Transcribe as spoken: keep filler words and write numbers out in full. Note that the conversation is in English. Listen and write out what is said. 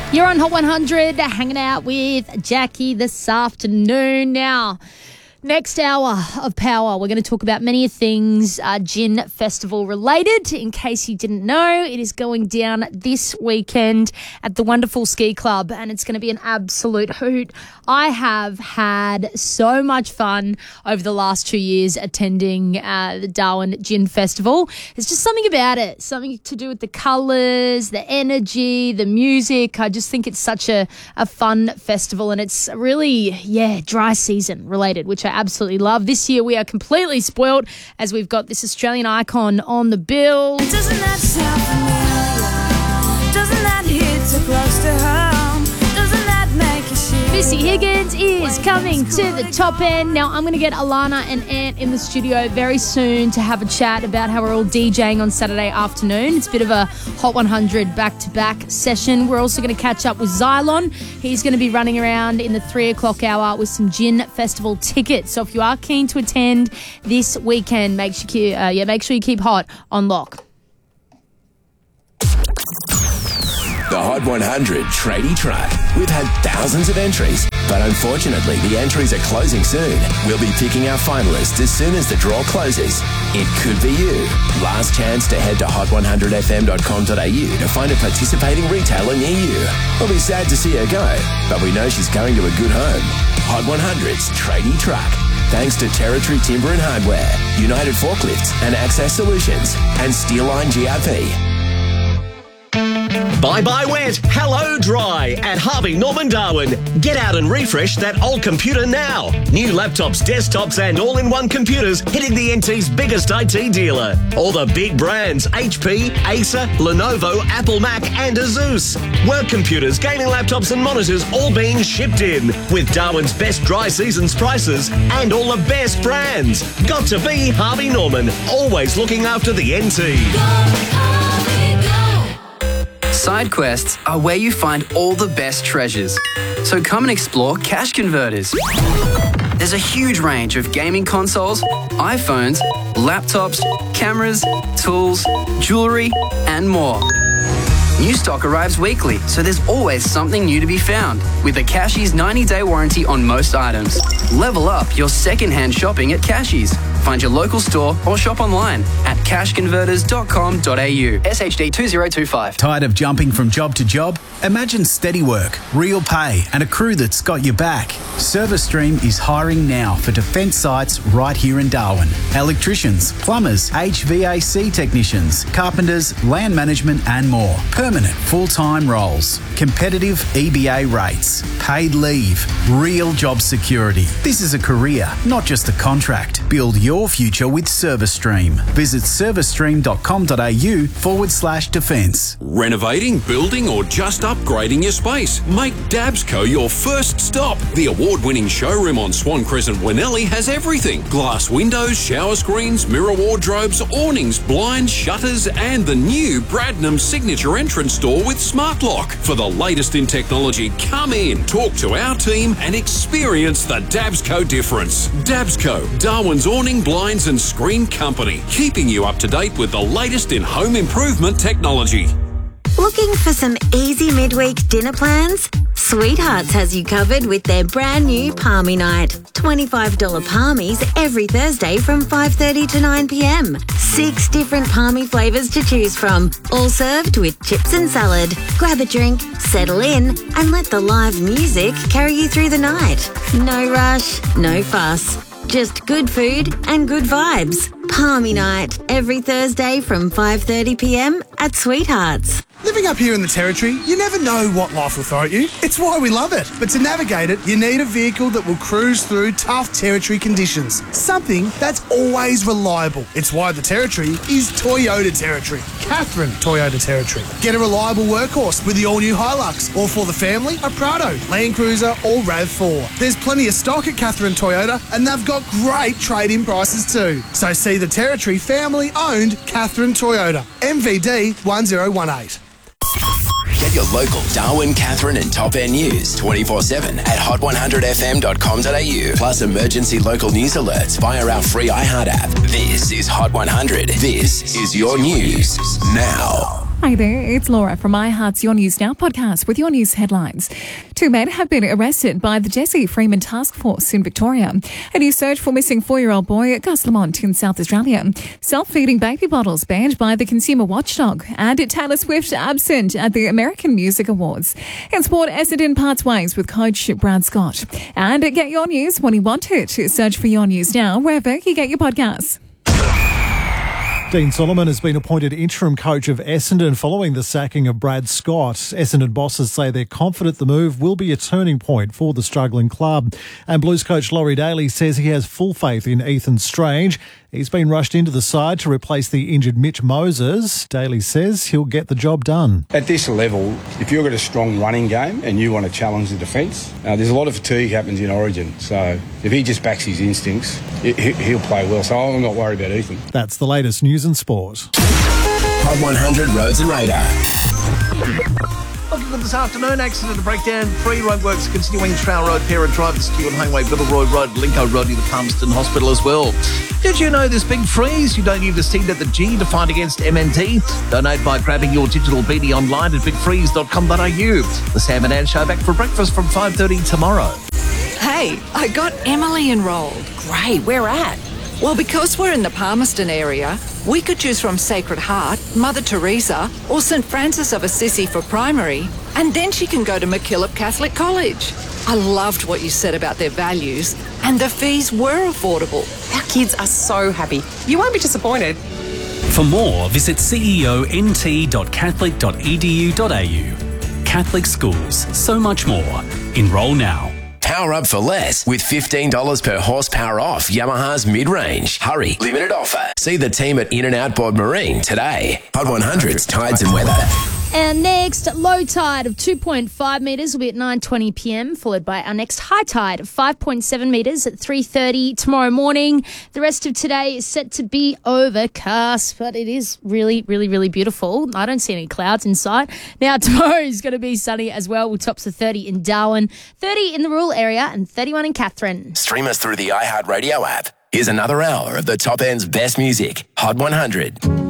You're on Hot one hundred, hanging out with Jackie this afternoon. Now, next hour of Power, we're going to talk about many things uh, Gin Festival related. In case you didn't know, it is going down this weekend at the wonderful Ski Club, and it's going to be an absolute hoot. I have had so much fun over the last two years attending uh, the Darwin Gin Festival. There's just something about it, something to do with the colours, the energy, the music. I just think it's such a, a fun festival, and it's really, yeah, dry season related, which I absolutely love. This year we are completely spoilt as we've got this Australian icon on the bill. Doesn't that sound familiar? Doesn't that hit so close to home? Doesn't that make you shiver? Missy Higgins is coming to the top end. Now, I'm going to get Alana and Ant in the studio very soon to have a chat about how we're all DJing on Saturday afternoon. It's a bit of a Hot one hundred back-to-back session. We're also going to catch up with Xylon. He's going to be running around in the three o'clock hour with some Gin Festival tickets. So if you are keen to attend this weekend, make sure you, uh, yeah, make sure you keep Hot on lock. The Hot one hundred Tradie Truck. We've had thousands of entries, but unfortunately the entries are closing soon. We'll be picking our finalists as soon as the draw closes. It could be you. Last chance to head to hot one hundred f m dot com dot a u to find a participating retailer near you. We'll be sad to see her go, but we know she's going to a good home. Hot one hundred's Tradie Truck. Thanks to Territory Timber and Hardware, United Forklifts and Access Solutions, and Steelline G R P. Bye-bye wet, hello dry at Harvey Norman Darwin. Get out and refresh that old computer now. New laptops, desktops and all-in-one computers hitting the N T's biggest I T dealer. All the big brands, H P, Acer, Lenovo, Apple Mac and Asus. Work computers, gaming laptops and monitors all being shipped in with Darwin's best dry seasons prices and all the best brands. Got to be Harvey Norman, always looking after the N T. Side quests are where you find all the best treasures. So come and explore Cash Converters. There's a huge range of gaming consoles, iPhones, laptops, cameras, tools, jewellery, and more. New stock arrives weekly, so there's always something new to be found. With a Cashies ninety day warranty on most items. Level up your second-hand shopping at Cashies. Find your local store or shop online at cash converters dot com dot a u. S H D two zero two five. Tired of jumping from job to job? Imagine steady work, real pay, and a crew that's got your back. ServiceStream is hiring now for defence sites right here in Darwin. Electricians, plumbers, H V A C technicians, carpenters, land management and more. Permanent full-time roles. Competitive E B A rates. Paid leave. Real job security. This is a career, not just a contract. Build your future with ServiceStream. Visit servicestream dot com dot a u forward slash defence. Renovating, building or just upgrading your space? Make Dabsco your first stop. The award-winning showroom on Swan Crescent, Winnelly has everything. Glass windows, shower screens, mirror wardrobes, awnings, blinds, shutters and the new Bradnam signature entrance door with smart lock. For the latest in technology, come in, talk to our team and experience the Dabsco difference. Dabsco, Darwin's awning, blinds and screen company, keeping you up to date with the latest in home improvement technology. Looking for some easy midweek dinner plans? Sweethearts has you covered with their brand new Palmy Night. twenty-five dollars palmies every Thursday from five thirty to nine p m. Six different palmy flavours to choose from, all served with chips and salad. Grab a drink, settle in, and let the live music carry you through the night. No rush, no fuss. Just good food and good vibes. Palmy Night, every Thursday from five thirty p m at Sweethearts. Living up here in the Territory, you never know what life will throw at you. It's why we love it. But to navigate it, you need a vehicle that will cruise through tough Territory conditions. Something that's always reliable. It's why the Territory is Toyota Territory. Catherine Toyota Territory. Get a reliable workhorse with the all-new Hilux. Or for the family, a Prado, Land Cruiser or RAV four. There's plenty of stock at Catherine Toyota and they've got great trade-in prices too. So see the Territory family-owned Catherine Toyota. M V D one zero one eight. Get your local Darwin, Catherine and Top End news twenty-four seven at hot one hundred f m dot com dot a u. Plus emergency local news alerts via our free iHeart app. This is Hot one hundred. This is your news now. Hi there, it's Laura from iHeart's Your News Now podcast with your news headlines. Two men have been arrested by the Jesse Freeman Task Force in Victoria. A new search for missing four-year-old boy at Gus Lamont in South Australia. Self-feeding baby bottles banned by the Consumer Watchdog. And Taylor Swift absent at the American Music Awards. In sport, Essendon parts ways with coach Brad Scott. And get your news when you want it. Search for Your News Now wherever you get your podcasts. Dean Solomon has been appointed interim coach of Essendon following the sacking of Brad Scott. Essendon bosses say they're confident the move will be a turning point for the struggling club. And Blues coach Laurie Daly says he has full faith in Ethan Strange. He's been rushed into the side to replace the injured Mitch Moses. Daly says he'll get the job done. At this level, if you've got a strong running game and you want to challenge the defence, uh, there's a lot of fatigue happens in Origin. So if he just backs his instincts, he, he'll play well. So I'm not worried about Ethan. That's the latest news and sport. Hot one hundred Roads and Radar. Looking at this afternoon, accident and breakdown. Three roadworks continuing Trowell Road, Parent Drive, the Stewart Hangway, Villeroy Road, Lincoln Road near the Palmerston Hospital as well. Did you know this big freeze? You don't need to stand at the G to fight against M N T. Donate by grabbing your digital beanie online at big freeze dot com dot a u. The Sam and Ann Show back for breakfast from five thirty tomorrow. Hey, I got Emily enrolled. Great, where at? Well, because we're in the Palmerston area, we could choose from Sacred Heart, Mother Teresa, or St Francis of Assisi for primary, and then she can go to MacKillop Catholic College. I loved what you said about their values, and the fees were affordable. Our kids are so happy. You won't be disappointed. For more, visit c e o n t dot catholic dot e d u dot a u. Catholic schools, so much more. Enrol now. Power up for less with fifteen dollars per horsepower off Yamaha's mid-range. Hurry, limited offer. See the team at In-N-Out Board Marine today. Hot one hundred's tides and weather. And next, low tide of two point five metres will be at nine twenty p m, followed by our next high tide of five point seven metres at three thirty tomorrow morning. The rest of today is set to be overcast, but it is really, really, really beautiful. I don't see any clouds in sight. Now, tomorrow is going to be sunny as well, with tops of thirty in Darwin, thirty in the rural area, and thirty-one in Katherine. Stream us through the iHeartRadio app. Here's another hour of the top end's best music. Hot one hundred.